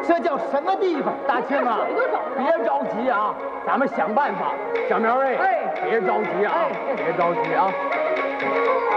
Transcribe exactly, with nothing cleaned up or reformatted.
这叫什么地方？大庆啊，别着急啊，咱们想办法。小苗哎，哎，别着急啊，别着急啊。